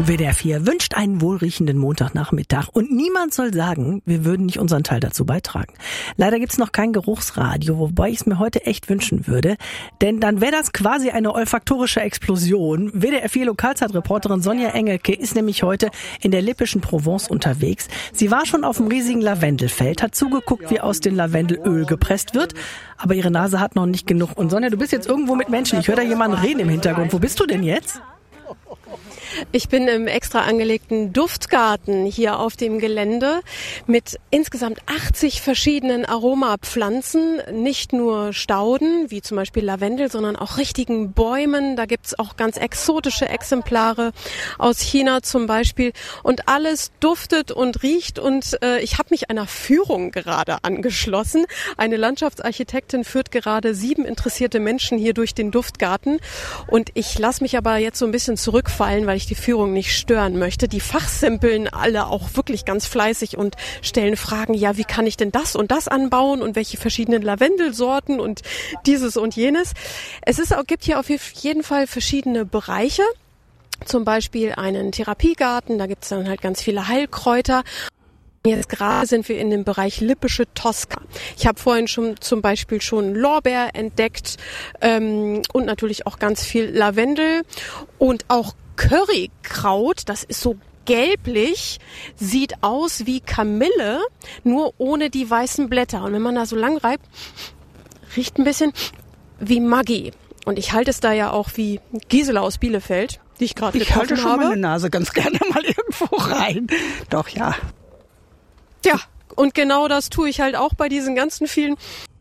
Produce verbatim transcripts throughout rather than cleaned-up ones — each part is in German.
W D R vier wünscht einen wohlriechenden Montagnachmittag und niemand soll sagen, wir würden nicht unseren Teil dazu beitragen. Leider gibt's noch kein Geruchsradio, wobei ich es mir heute echt wünschen würde, denn dann wäre das quasi eine olfaktorische Explosion. W D R vier Lokalzeitreporterin Sonja Engelke ist nämlich heute in der lippischen Provence unterwegs. Sie war schon auf dem riesigen Lavendelfeld, hat zugeguckt, wie aus dem Lavendelöl gepresst wird, aber ihre Nase hat noch nicht genug. Und Sonja, du bist jetzt irgendwo mit Menschen, ich höre da jemanden reden im Hintergrund. Wo bist du denn jetzt? Ich bin im extra angelegten Duftgarten hier auf dem Gelände mit insgesamt achtzig verschiedenen Aromapflanzen. Nicht nur Stauden, wie zum Beispiel Lavendel, sondern auch richtigen Bäumen. Da gibt's auch ganz exotische Exemplare aus China zum Beispiel. Und alles duftet und riecht. Und äh, ich habe mich einer Führung gerade angeschlossen. Eine Landschaftsarchitektin führt gerade sieben interessierte Menschen hier durch den Duftgarten. Und ich lasse mich aber jetzt so ein bisschen zurückfallen, weil ich die Führung nicht stören möchte. Die fachsimpeln alle auch wirklich ganz fleißig und stellen Fragen, ja, wie kann ich denn das und das anbauen und welche verschiedenen Lavendelsorten und dieses und jenes. Es ist, gibt hier auf jeden Fall verschiedene Bereiche. Zum Beispiel einen Therapiegarten, da gibt es dann halt ganz viele Heilkräuter. Jetzt gerade sind wir in dem Bereich lippische Toska. Ich habe vorhin schon zum Beispiel schon Lorbeer entdeckt ähm, und natürlich auch ganz viel Lavendel und auch Currykraut. Das ist so gelblich, sieht aus wie Kamille, nur ohne die weißen Blätter. Und wenn man da so lang reibt, riecht ein bisschen wie Maggi. Und ich halte es da ja auch wie Gisela aus Bielefeld, die ich gerade getroffen habe. Ich halte schon meine Nase ganz gerne mal irgendwo rein. Doch, ja. Ja, und genau das tue ich halt auch bei diesen ganzen vielen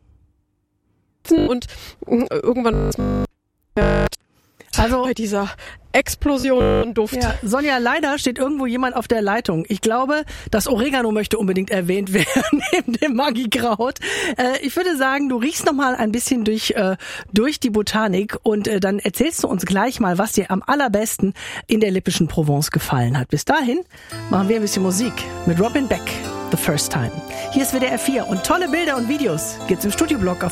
und irgendwann also bei dieser Explosion und Duft. Ja, Sonja, leider steht irgendwo jemand auf der Leitung. Ich glaube, das Oregano möchte unbedingt erwähnt werden, neben dem Maggi-Kraut. Äh, ich würde sagen, du riechst noch mal ein bisschen durch, äh, durch die Botanik und äh, dann erzählst du uns gleich mal, was dir am allerbesten in der lippischen Provence gefallen hat. Bis dahin machen wir ein bisschen Musik mit Robin Beck, The First Time. Hier ist W D R vier und tolle Bilder und Videos gibt's im Studioblog auf